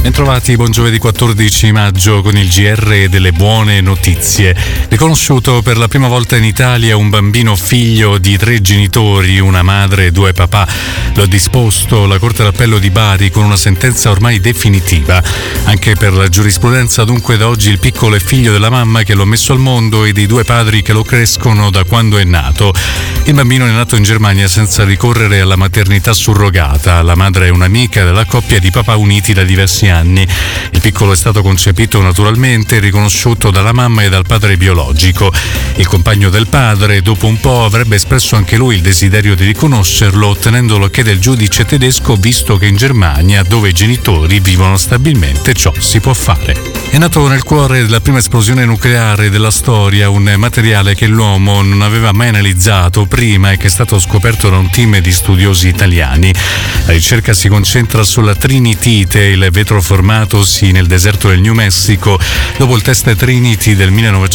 Bentrovati, buon giovedì 14 maggio con il GR delle buone notizie. Riconosciuto per la prima volta in Italia un bambino figlio di 3 genitori, una madre e 2 papà. Lo ha disposto la Corte d'Appello di Bari con una sentenza ormai definitiva. Anche per la giurisprudenza, dunque, da oggi il piccolo è figlio della mamma che lo ha messo al mondo e dei 2 padri che lo crescono da quando è nato. Il bambino è nato in Germania senza ricorrere alla maternità surrogata. La madre è un'amica della coppia di papà uniti da diversi anni. Il piccolo è stato concepito naturalmente e riconosciuto dalla mamma e dal padre biologico. Il compagno del padre, dopo un po', avrebbe espresso anche lui il desiderio di riconoscerlo, ottenendo l'ok del giudice tedesco, visto che in Germania, dove i genitori vivono stabilmente, ciò si può fare. È nato nel cuore della prima esplosione nucleare della storia un materiale che l'uomo non aveva mai analizzato prima e che è stato scoperto da un team di studiosi italiani. La ricerca si concentra sulla trinitite, il vetro formatosi nel deserto del New Mexico dopo il test Trinity del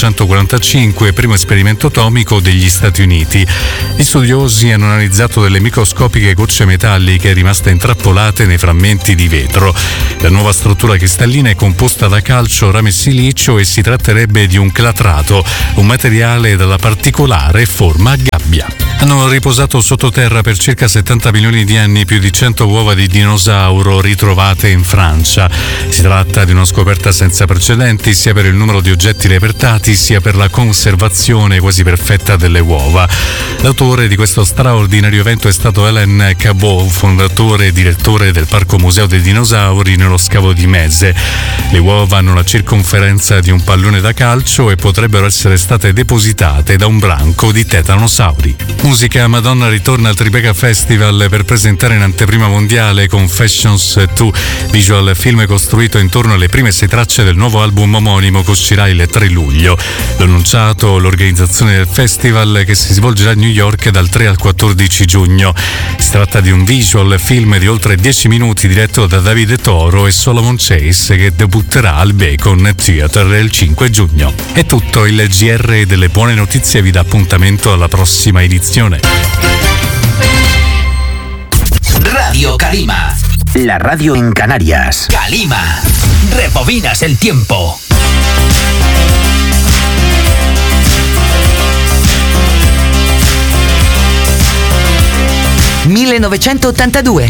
1945, primo esperimento atomico degli Stati Uniti. Gli studiosi hanno analizzato delle microscopiche gocce metalliche rimaste intrappolate nei frammenti di vetro. La nuova struttura cristallina è composta da calcio, rame e silicio e si tratterebbe di un clatrato, un materiale dalla particolare forma a gabbia. Hanno riposato sottoterra per circa 70 milioni di anni più di 100 uova di dinosauro ritrovate in Francia. Si tratta di una scoperta senza precedenti sia per il numero di oggetti repertati sia per la conservazione quasi perfetta delle uova. L'autore di questo straordinario evento è stato Alain Cabot, fondatore e direttore del Parco Museo dei Dinosauri nello scavo di Meze. Le uova hanno la circonferenza di un pallone da calcio e potrebbero essere state depositate da un branco di tetanosauri. Musica: Madonna ritorna al Tribeca Festival per presentare in anteprima mondiale Confessions 2, visual film costruito intorno alle prime 6 tracce del nuovo album omonimo che uscirà il 3 luglio. L'ho annunciato l'organizzazione del festival, che si svolgerà a New York dal 3 al 14 giugno. Si tratta di un visual film di oltre 10 minuti diretto da Davide Toro e Solomon Chase, che debutterà al Bacon Theatre il 5 giugno. È tutto, il GR delle buone notizie vi dà appuntamento alla prossima edizione. Radio Calima, la radio en Canarias. Calima, rebobinas el tiempo. 1982.